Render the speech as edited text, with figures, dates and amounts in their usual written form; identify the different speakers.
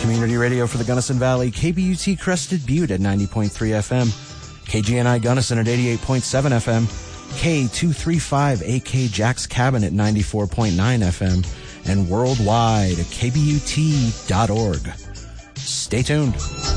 Speaker 1: Community radio for the Gunnison Valley, KBUT Crested Butte at 90.3 FM, KGNI Gunnison at 88.7 FM, K235 AK Jack's Cabin at 94.9 FM, and worldwide at kbut.org. Stay tuned.